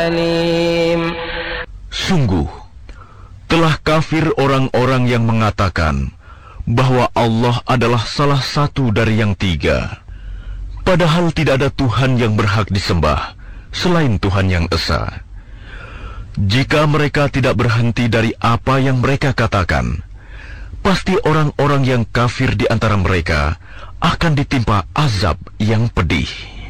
أليم. Sungguh, telah kafir orang-orang yang mengatakan bahwa Allah adalah salah satu dari yang tiga, padahal tidak ada Tuhan yang berhak disembah selain Tuhan yang Esa. Jika mereka tidak berhenti dari apa yang mereka katakan, pasti orang-orang yang kafir di antara mereka akan ditimpa azab yang pedih.